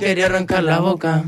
quería arrancar la boca.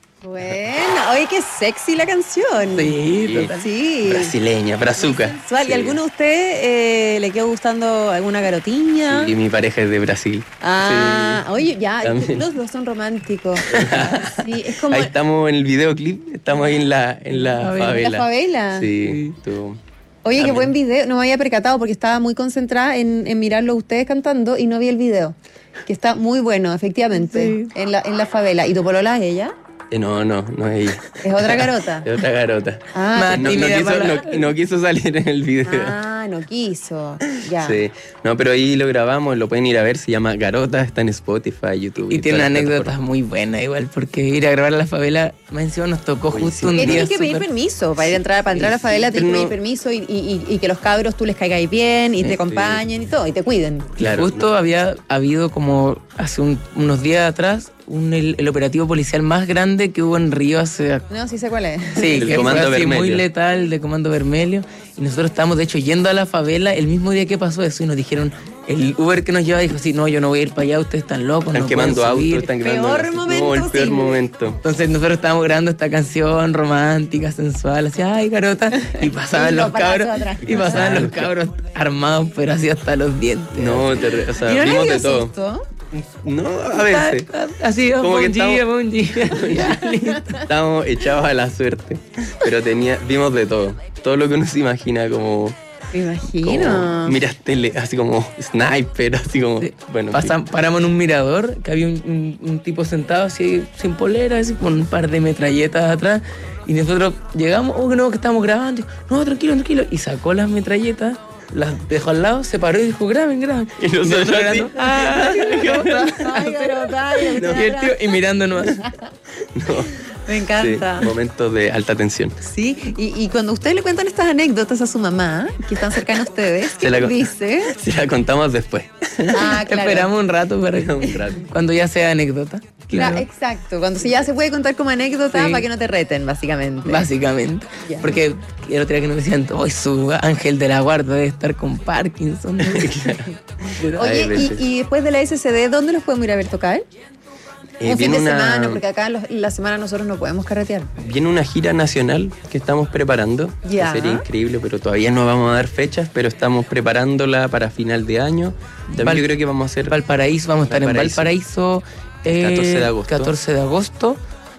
Bueno, oye, qué sexy la canción. Sí, total. Sí. Brasileña, brazuca. Sensual. Sí. ¿Y alguno de ustedes le quedó gustando alguna garotiña? Sí, mi pareja es de Brasil. Ah, oye, ya, también. los dos son románticos. Sí, es como Ahí estamos en el videoclip, estamos ahí en la favela. ¿En la favela? Sí, tú. Oye, qué También. buen video. No me había percatado porque estaba muy concentrada en mirarlo a ustedes cantando y no vi el video. Que está muy bueno, efectivamente, Sí. en la favela. ¿Y tu polola es ella? No es ella. ¿Es otra garota? Es otra garota. Ah, No, tímida quiso, para- no quiso salir en el video. no quiso. Ya. Sí. No, pero ahí lo grabamos, lo pueden ir a ver, se llama Garota, está en Spotify, YouTube. Y tiene todas las anécdotas plataformas. muy buenas igual, porque ir a grabar a la favela, más encima nos tocó Oye, justo sí. un Que día tienes que pedir súper- permiso para entrar a la favela, tienes que pero pedir no- permiso y que los cabros tú les caigáis bien y te acompañen y todo, y te cuiden. Claro. Justo había habido como hace unos días atrás el operativo policial más grande que hubo en Río hace... No, sí sé cuál es. Sí, El que Comando fue así muy Vermelho. letal, de Comando Vermelho. Y nosotros estábamos, de hecho, yendo a la favela el mismo día que pasó eso y nos dijeron, el Uber que nos lleva dijo, sí, no, yo no voy a ir para allá, ustedes están locos, Están no quemando pueden autos, subir". están quemando. Peor momento No, el peor posible. momento. Entonces nosotros estábamos grabando esta canción romántica, sensual, así, ay, garota, y pasaban Y los los paparazos cabros, atrás. y pasaban los cabros armados, pero así hasta los dientes. No, o sea, ¿Y no les vimos dio de todo. susto? No, a veces. Así, Como que buen día, buen día. Ya, listo. Estábamos echados a la suerte. Pero vimos de todo. Todo lo que uno se imagina como. Me imagino. Miras tele, así como sniper, así como. Sí. Bueno, Paramos en un mirador, que había un tipo sentado así, sin polera, así, con un par de metralletas atrás. Y nosotros llegamos, oh, no, que estamos grabando. No, tranquilo, tranquilo. Y sacó las metralletas, las dejó al lado, se paró y dijo, graben, graben. Y nosotros así. grabando, "Ah, garota". Ay, garota, ay, Y el tío, y mirándonos. no. Me encanta. Sí, momentos de alta tensión. Sí, y cuando ustedes le cuentan estas anécdotas a su mamá, que están cercanas a ustedes, ¿qué Se la les con- dice? Se la contamos después. Ah, claro. Esperamos un rato para Un rato. cuando ya sea anécdota. Claro. Exacto, cuando ya se puede contar como anécdota Sí. para que no te reten, básicamente. Básicamente. Ya. Porque el otro día que nos decían, hoy su ángel de la guarda debe estar con Parkinson. Oye, Ay, veces. y después de la SCD, ¿dónde los podemos ir a ver tocar? Un fin viene de semana, porque acá en la semana nosotros no podemos carretear. Viene una gira nacional que estamos preparando. Ya. Que sería increíble, pero todavía no vamos a dar fechas, pero estamos preparándola para final de año. También yo creo que vamos a hacer. Valparaíso, vamos a estar en Valparaíso. Valparaíso 14 de agosto. 14 de agosto.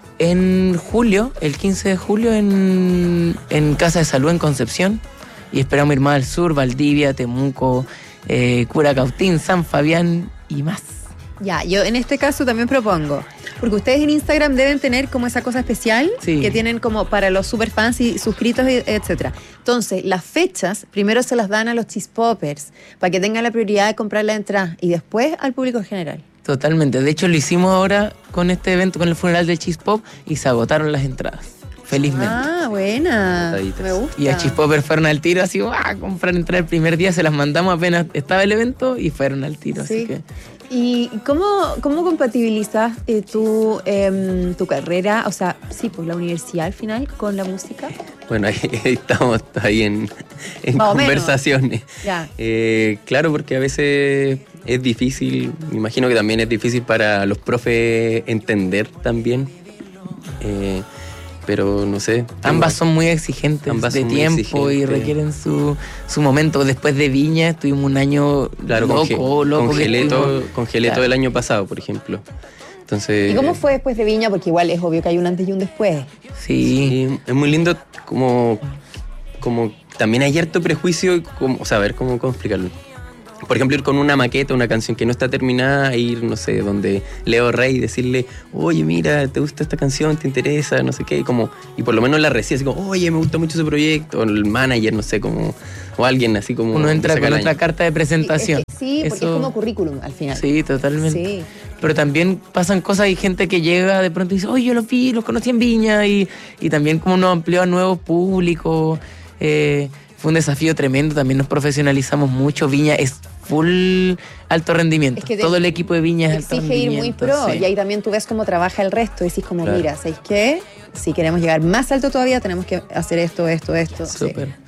En julio, el 15 de julio, en Casa de Salud en Concepción. Y esperamos ir más al sur, Valdivia, Temuco, Curacautín, San Fabián y más. Ya, yo en este caso también propongo, porque ustedes en Instagram deben tener como esa cosa especial Sí. que tienen como para los superfans y suscritos, etcétera. Entonces, las fechas primero se las dan a los chispoppers para que tengan la prioridad de comprar la entrada y después al público en general. Totalmente. De hecho, lo hicimos ahora con este evento, con el funeral del Cheese Pop, y se agotaron las entradas. Felizmente. Ah, buena. Agotaditas. Me gusta. Y a Chispopper fueron al tiro, así, a comprar entrada el primer día, se las mandamos apenas estaba el evento y fueron al tiro. Sí. Así que ¿Y cómo compatibilizas tu carrera, o sea, sí, pues la universidad al final, con la música? Bueno, ahí estamos ahí en Más o menos. conversaciones. Ya. Claro, porque a veces es difícil, me imagino que también es difícil para los profes entender también. Pero no sé. ambas son muy exigentes Ambas de son muy tiempo y exigentes. requieren su momento. Después de Viña estuvimos un año Claro, loco. congelé, que todo, estuvimos- congelé Claro. todo el año pasado, por ejemplo. Entonces, ¿Y cómo fue después de Viña? Porque igual es obvio que hay un antes y un después. Sí. Sí, es muy lindo como también hay harto prejuicio, o sea, a ver cómo explicarlo. Por ejemplo, ir con una maqueta, una canción que no está terminada, e ir, no sé, donde Leo Rey y decirle, oye, mira, ¿te gusta esta canción? ¿Te interesa? No sé qué. Y por lo menos la recibe así como, oye, me gusta mucho ese proyecto. O el manager, no sé, o alguien así como... Uno entra de con sacar otra año. carta de presentación. Sí, porque Eso- es como currículum al final. Sí, totalmente. Sí. Pero también pasan cosas, hay gente que llega de pronto y dice, oye, yo los vi, los conocí en Viña, y también como nos amplió a nuevos públicos. Fue un desafío tremendo, también nos profesionalizamos mucho. Viña es full alto rendimiento. Es que todo el equipo de Viña es alto exige ir muy rendimiento. pro, sí. y ahí también tú ves cómo trabaja el resto, y decís como, Claro. mira, ¿sabéis qué? Si queremos llegar más alto todavía, tenemos que hacer esto. Sí. Súper.